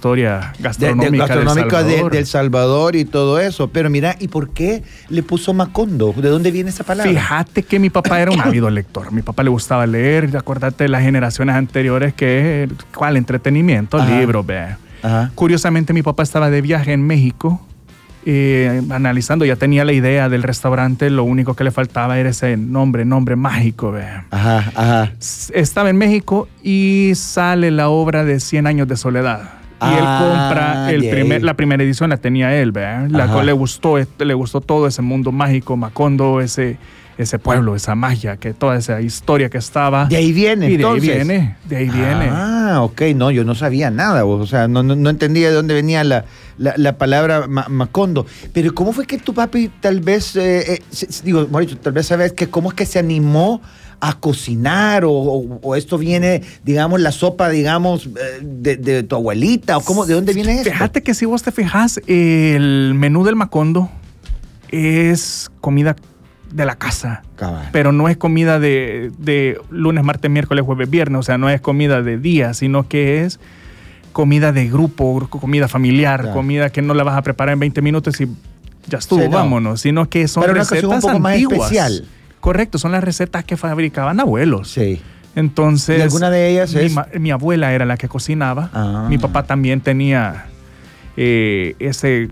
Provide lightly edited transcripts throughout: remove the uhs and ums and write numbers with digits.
historia gastronómica de El Salvador y todo eso. Pero mira, ¿y por qué le puso Macondo? ¿De dónde viene esa palabra? Fíjate que mi papá era un ávido lector. Mi papá le gustaba leer. Acuérdate de las generaciones anteriores que, ¿cuál? Entretenimiento, libros, ve. Ajá. Curiosamente, mi papá estaba de viaje en México, analizando, ya tenía la idea del restaurante, lo único que le faltaba era ese nombre mágico, ve. Ajá, ajá. Estaba en México y sale la obra de 100 años de soledad. Y él compra la primera edición, la tenía él, ve. La cual le gustó todo ese mundo mágico, Macondo, ese pueblo, esa magia, toda esa historia que estaba. De ahí viene, y entonces. De ahí viene. Ah, ok, no, yo no sabía nada, o sea, no entendía de dónde venía la palabra Macondo. Pero ¿cómo fue que tu papi tal vez, Mauricio, tal vez sabes que cómo es que se animó a cocinar o esto viene, digamos, la sopa, digamos, de tu abuelita, o cómo, ¿de dónde viene esto? Fíjate que si vos te fijas, el menú del Macondo es comida de la casa. Cabal. Pero no es comida de lunes, martes, miércoles, jueves, viernes. O sea, no es comida de día, sino que es comida de grupo, comida familiar, claro. Comida que no la vas a preparar en 20 minutos y ya estuvo, sí, no. Vámonos. Sino que son recetas un poco antiguas. Más especial. Correcto, son las recetas que fabricaban abuelos. Sí. Entonces, ¿y alguna de ellas es? Mi abuela era la que cocinaba. Mi papá también tenía ese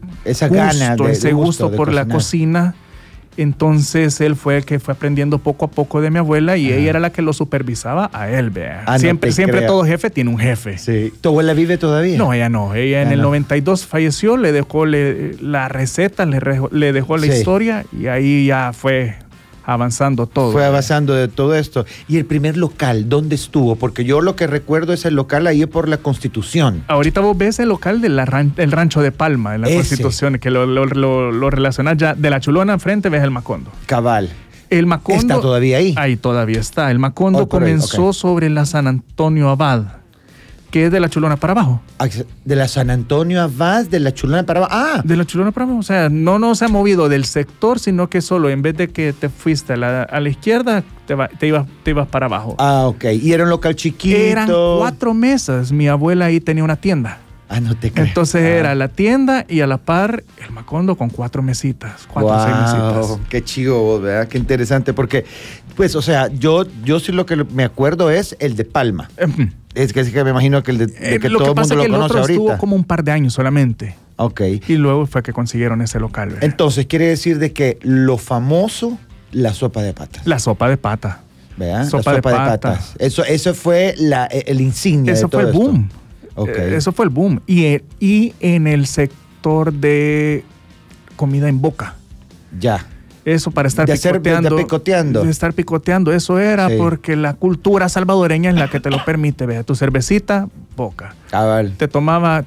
gusto por la cocina. Entonces él fue el que fue aprendiendo poco a poco de mi abuela y ella era la que lo supervisaba a él, vea. Siempre todo jefe tiene un jefe. Sí. ¿Tu abuela vive todavía? No, ella no. Ella en el 92 falleció, le dejó la receta, le dejó la historia y ahí ya fue avanzando todo. Fue avanzando de todo esto. ¿Y el primer local, dónde estuvo? Porque yo lo que recuerdo es el local ahí por la Constitución. Ahorita vos ves el local del Rancho de Palma, en la Constitución, que lo relacionas ya. De la Chulona enfrente ves el Macondo. Cabal. El Macondo... ¿Está todavía ahí? Ahí todavía está. El Macondo comenzó sobre la San Antonio Abad, que es de la Chulona para abajo. De la San Antonio Abad, de la Chulona para abajo. Ah. De la Chulona para abajo. O sea, no se ha movido del sector, sino que solo en vez de que te fuiste a la izquierda, te ibas para abajo. Ah, ok. ¿Y era un local chiquito? Eran 4 mesas. Mi abuela ahí tenía una tienda. Ah, no te creo. Entonces era la tienda y a la par el Macondo con 4 mesitas. 4 o 6 mesitas. Qué chido, ¿verdad? Qué interesante. Porque, pues, o sea, yo sí lo que me acuerdo es el de Palma. Es que me imagino que el de que todo el mundo lo conoce ahorita. Lo que pasa es que el otro estuvo como un par de años solamente. Ok. Y luego fue que consiguieron ese local, ¿verdad? Entonces, quiere decir de que lo famoso, la sopa de patas. La sopa de pata. ¿Verdad? Sopa de patas. Eso fue el insignia de todo esto. Eso fue el boom. Okay. Eso fue el boom. Y en el sector de comida en boca. Ya. Eso para estar picoteando. De estar picoteando. Eso era porque la cultura salvadoreña es la que te lo permite. Vea, tu cervecita, boca. Cabal. Te tomabas,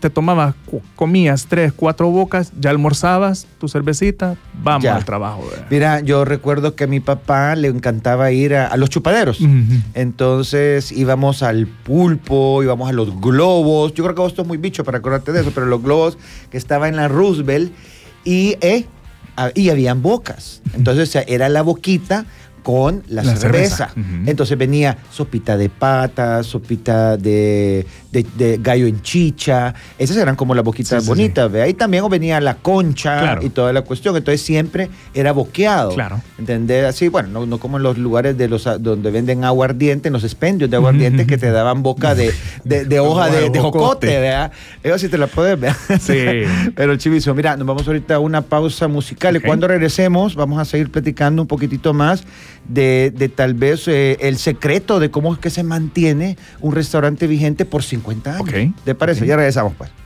comías 3, 4 bocas, ya almorzabas, tu cervecita, vamos al trabajo. Vea. Mira, yo recuerdo que a mi papá le encantaba ir a los chupaderos. Entonces íbamos al pulpo, íbamos a los globos. Yo creo que vos sos muy bicho para acordarte de eso, pero los globos que estaban en la Roosevelt y habían bocas. Entonces era la boquita con la cerveza. Entonces venía sopita de patas, sopita de gallo en chicha. Esas eran como las boquitas bonitas. ¿Ve? Ahí también venía la concha y toda la cuestión. Entonces siempre era boqueado. Claro. ¿Entendés? Así, bueno, no como en los lugares donde venden aguardiente, en los expendios de aguardiente que te daban boca de hoja de jocote, ¿verdad? Eso sí te la puedes ver. Sí. Pero Chivizo, mira, nos vamos ahorita a una pausa musical. Y cuando regresemos, vamos a seguir platicando un poquitito más de tal vez el secreto de cómo es que se mantiene un restaurante vigente por 50 años. ¿Te parece? Ya regresamos, pues.